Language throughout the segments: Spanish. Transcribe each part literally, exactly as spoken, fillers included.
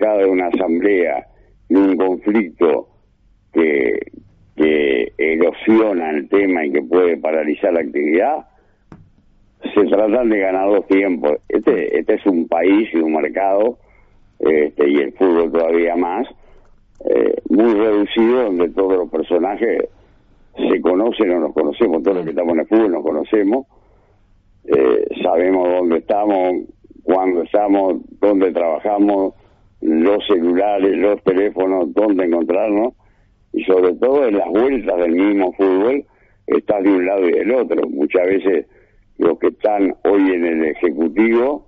provocada de una asamblea y un conflicto que, que erosiona el tema y que puede paralizar la actividad, se tratan de ganar los tiempos. Este, este es un país y un mercado, este, y el fútbol todavía más, eh, muy reducido, donde todos los personajes se conocen o nos conocemos, todos los que estamos en el fútbol nos conocemos, eh, sabemos dónde estamos, cuándo estamos, dónde trabajamos, los celulares, los teléfonos, dónde encontrarnos, y sobre todo en las vueltas del mismo fútbol estás de un lado y del otro. Muchas veces los que están hoy en el ejecutivo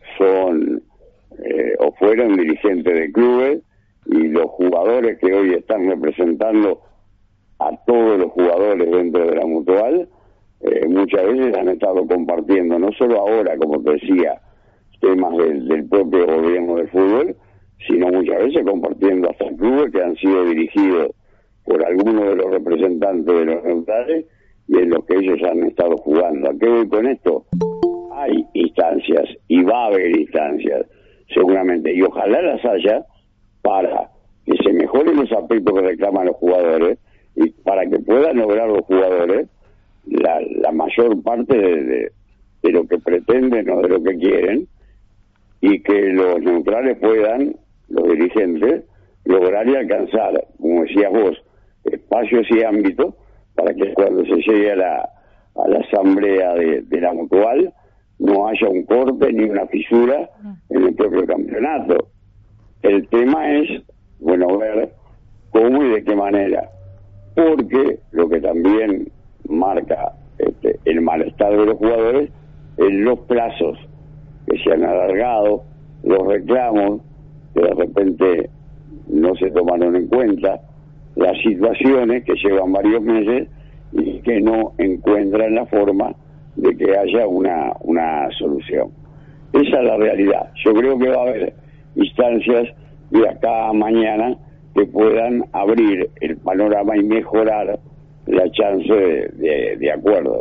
son eh, o fueron dirigentes de clubes, y los jugadores que hoy están representando a todos los jugadores dentro de la Mutual, eh, muchas veces han estado compartiendo, no solo ahora, como te decía, temas del, del propio gobierno del fútbol, sino muchas veces compartiendo hasta clubes que han sido dirigidos por algunos de los representantes de los neutrales y en los que ellos han estado jugando. ¿A qué voy con esto? Hay instancias y va a haber instancias, seguramente, y ojalá las haya para que se mejoren los aspectos que reclaman los jugadores y para que puedan lograr los jugadores la, la mayor parte de, de, de lo que pretenden o de lo que quieren, y que los neutrales puedan, los dirigentes, lograr y alcanzar, como decías vos, espacios y ámbitos para que cuando se llegue a la, a la asamblea de, de la Mutual no haya un corte ni una fisura en el propio campeonato. El tema es, bueno, ver cómo y de qué manera, porque lo que también marca este, el malestar de los jugadores es los plazos que se han alargado, los reclamos que de repente no se tomaron en cuenta, las situaciones que llevan varios meses y que no encuentran la forma de que haya una, una solución. Esa es la realidad. Yo creo que va a haber instancias de acá a mañana que puedan abrir el panorama y mejorar la chance de, de, de acuerdo.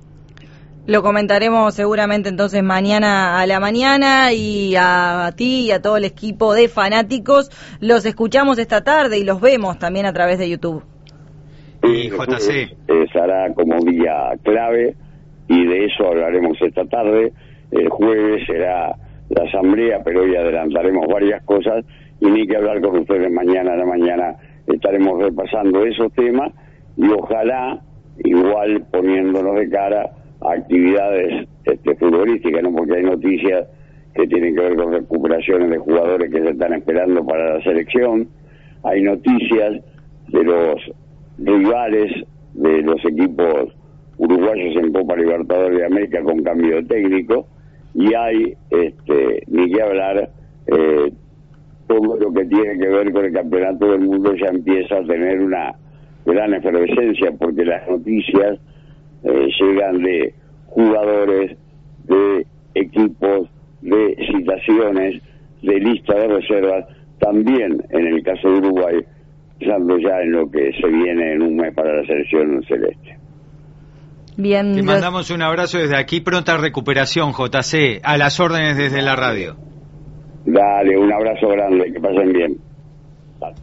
Lo comentaremos seguramente entonces mañana a la mañana, y a, a ti y a todo el equipo de fanáticos los escuchamos esta tarde y los vemos también a través de YouTube. Y J C eh, será como día clave y de eso hablaremos esta tarde. El jueves será la asamblea, pero hoy adelantaremos varias cosas y ni que hablar con ustedes mañana a la mañana. Estaremos repasando esos temas y ojalá igual poniéndonos de cara a actividades este, futbolísticas, ¿no? Porque hay noticias que tienen que ver con recuperaciones de jugadores que se están esperando para la selección, hay noticias de los rivales de los equipos uruguayos en Copa Libertadores de América con cambio de técnico, y hay, este, ni que hablar, eh, todo lo que tiene que ver con el campeonato del mundo ya empieza a tener una gran efervescencia, porque las noticias eh, llegan de jugadores, de equipos, de citaciones, de lista de reservas, también en el caso de Uruguay, pensando ya en lo que se viene en un mes para la selección celeste. Bien, te mandamos un abrazo desde aquí, pronta recuperación, J C, a las órdenes desde la radio. Dale, un abrazo grande, que pasen bien. Dale.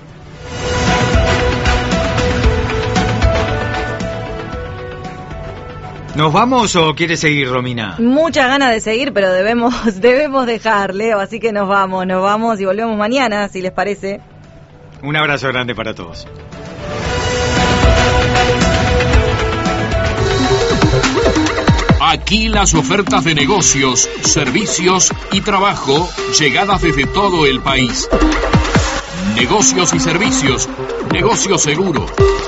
¿Nos vamos o quiere seguir, Romina? Muchas ganas de seguir, pero debemos debemos dejar, Leo, así que nos vamos, nos vamos y volvemos mañana, si les parece. Un abrazo grande para todos. Aquí las ofertas de negocios, servicios y trabajo llegadas desde todo el país. Negocios y servicios, negocio seguro.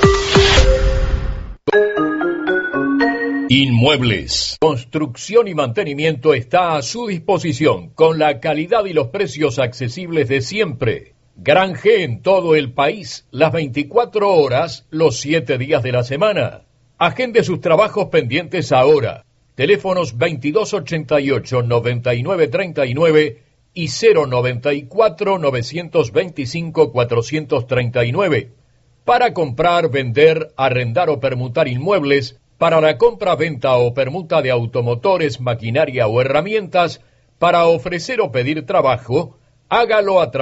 Inmuebles. Construcción y mantenimiento está a su disposición con la calidad y los precios accesibles de siempre. Gran G en todo el país, las veinticuatro horas, los siete días de la semana. Agende sus trabajos pendientes ahora. Teléfonos veintidós ochenta y ocho, noventa y nueve treinta y nueve y cero noventa y cuatro, novecientos veinticinco, cuatrocientos treinta y nueve. Para comprar, vender, arrendar o permutar inmuebles, para la compra, venta o permuta de automotores, maquinaria o herramientas, para ofrecer o pedir trabajo, hágalo a través